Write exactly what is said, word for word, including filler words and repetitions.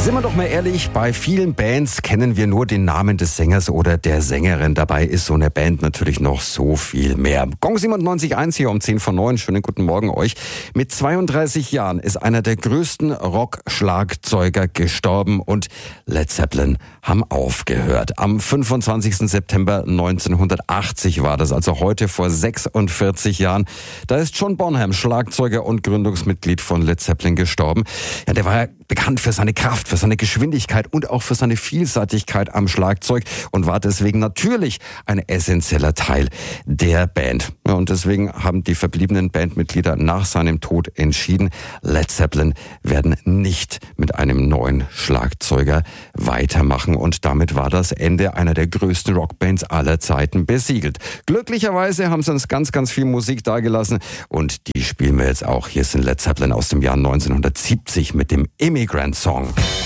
Sind wir doch mal ehrlich, bei vielen Bands kennen wir nur den Namen des Sängers oder der Sängerin. Dabei ist so eine Band natürlich noch so viel mehr. Gong siebenundneunzig Komma eins hier um zehn vor neun. Schönen guten Morgen euch. Mit zweiunddreißig Jahren ist einer der größten Rock-Schlagzeuger gestorben und Led Zeppelin haben aufgehört. Am fünfundzwanzigsten September neunzehnhundertachtzig war das, also heute vor sechsundvierzig Jahren. Da ist John Bonham, Schlagzeuger und Gründungsmitglied von Led Zeppelin, gestorben. Ja, der war ja bekannt für seine Kraft, für seine Geschwindigkeit und auch für seine Vielseitigkeit am Schlagzeug und war deswegen natürlich ein essentieller Teil der Band. Ja, und deswegen haben die verbliebenen Bandmitglieder nach seinem Tod entschieden, Led Zeppelin werden nicht mit einem neuen Schlagzeuger weitermachen. Und damit war das Ende einer der größten Rockbands aller Zeiten besiegelt. Glücklicherweise haben sie uns ganz, ganz viel Musik dagelassen und die spielen wir jetzt auch. Hier sind Led Zeppelin aus dem Jahr neunzehnhundertsiebzig mit dem Immigrant Song.